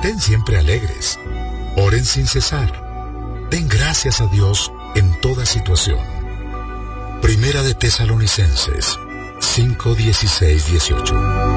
Estén siempre alegres. Oren sin cesar. Den gracias a Dios en toda situación. Primera de Tesalonicenses 5:16-18.